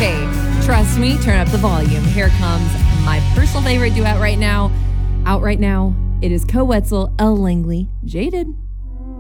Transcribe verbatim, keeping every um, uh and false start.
Okay, trust me, turn up the volume. Here comes my personal favorite duet right now. Out right now, it is Co Wetzel, Elle Langley, Jaded.